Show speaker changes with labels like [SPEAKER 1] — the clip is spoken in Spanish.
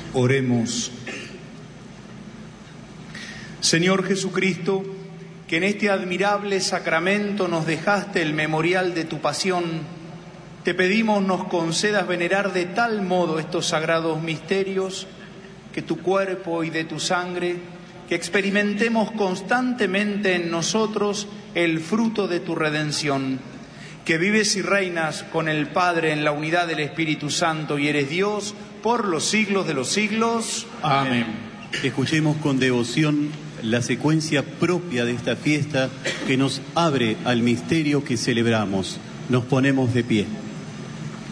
[SPEAKER 1] Oremos. Señor Jesucristo, que en este admirable sacramento nos dejaste el memorial de tu pasión, te pedimos nos concedas venerar de tal modo estos sagrados misterios, que tu cuerpo y de tu sangre, que experimentemos constantemente en nosotros el fruto de tu redención, que vives y reinas con el Padre en la unidad del Espíritu Santo y eres Dios por los siglos de los siglos.
[SPEAKER 2] Amén. Escuchemos con devoción la secuencia propia de esta fiesta que nos abre al misterio que celebramos. Nos ponemos de pie.